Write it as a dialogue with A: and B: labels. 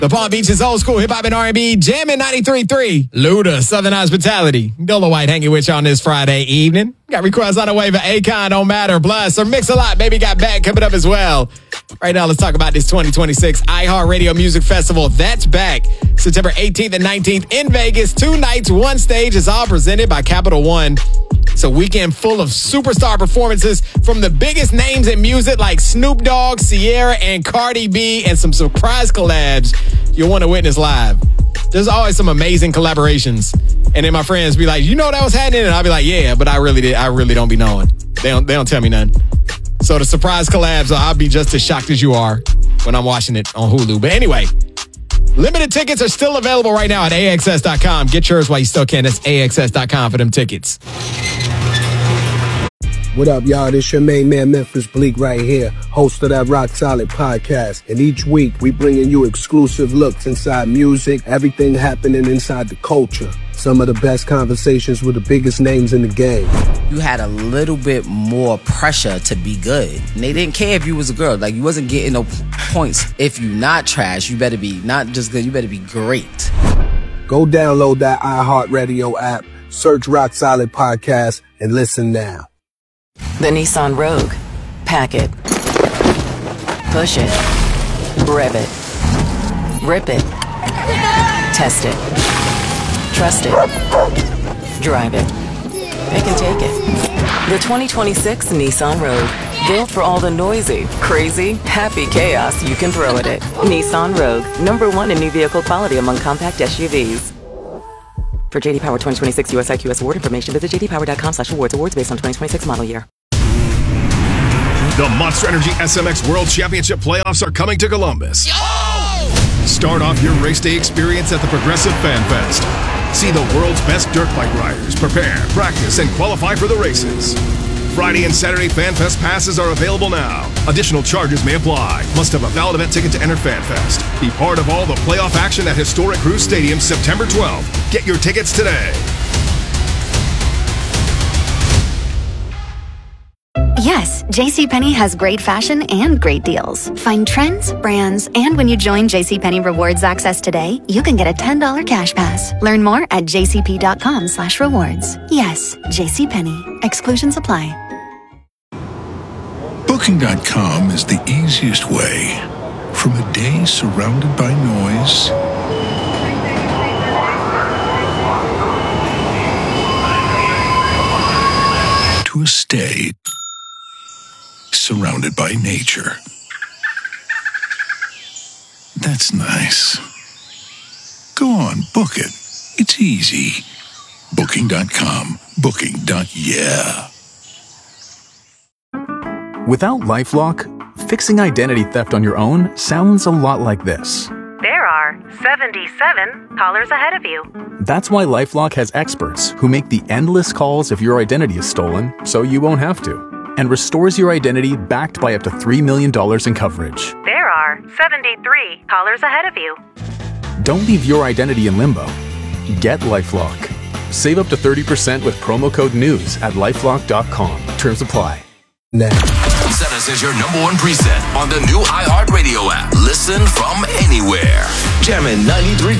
A: The Palm Beach is old school hip-hop and R&B, jamming 93.3. Luda, Southern Hospitality. Dolo White hanging with you on this Friday evening. Got requests on the way for Akon, Don't Matter, Plus, or Mix a Lot, Baby Got Back coming up as well. Right now, let's talk about this 2026 iHeartRadio Music Festival. That's back September 18th and 19th in Vegas. 2 nights, 1 stage. It's all presented by Capital One. It's a weekend full of superstar performances from the biggest names in music like Snoop Dogg, Ciara, and Cardi B, and some surprise collabs you'll want to witness live. There's always some amazing collaborations. And then my friends be like, you know that was happening? And I'll be like, yeah, but I really don't be knowing. They don't tell me nothing. So the surprise collabs, I'll be just as shocked as you are when I'm watching it on Hulu. But anyway, limited tickets are still available right now at AXS.com. Get yours while you still can. That's AXS.com for them tickets.
B: What up, y'all? This your main man, Memphis Bleak, right here, host of that Rock Solid podcast. And each week, we bringing you exclusive looks inside music, everything happening inside the culture. Some of the best conversations with the biggest names in the game.
C: You had a little bit more pressure to be good. And they didn't care if you was a girl. Like, you wasn't getting no points. If you not trash, you better be not just good, you better be great.
B: Go download that iHeartRadio app, search Rock Solid Podcast, and listen now.
D: The Nissan Rogue. Pack it. Push it. Rev it. Rip it. Test it. Trust it. Drive it. They can take it. The 2026 Nissan Rogue. Built for all the noisy, crazy, happy chaos you can throw at it. Nissan Rogue. #1 in new vehicle quality among compact SUVs. For JD Power 2026 US IQS award information, visit jdpower.com/awards. Awards based on 2026 model year.
E: The Monster Energy SMX World Championship playoffs are coming to Columbus. Start off your race day experience at the Progressive Fan Fest. See the world's best dirt bike riders prepare, practice, and qualify for the races. Friday and Saturday Fan Fest passes are available now. Additional charges may apply. Must have a valid event ticket to enter Fan Fest. Be part of all the playoff action at Historic Cruise Stadium September 12th. Get your tickets today.
F: Yes, JCPenney has great fashion and great deals. Find trends, brands, and when you join JCPenney Rewards Access today, you can get a $10 cash pass. Learn more at jcp.com/rewards. Yes, JCPenney. Exclusions apply.
G: Booking.com is the easiest way from a day surrounded by noise to a stay surrounded by nature. That's nice. Go on, book it. It's easy. Booking.com. Booking.yeah.
H: Without LifeLock, fixing identity theft on your own sounds a lot like this.
I: There are 77 callers ahead of you.
H: That's why LifeLock has experts who make the endless calls if your identity is stolen, so you won't have to, and restores your identity backed by up to $3 million in coverage.
I: There are 73 callers ahead of you.
H: Don't leave your identity in limbo. Get LifeLock. Save up to 30% with promo code NEWS at LifeLock.com. Terms apply.
B: Now.
J: Set us as your #1 preset on the new iHeartRadio app. Listen from anywhere. Jamming 93.3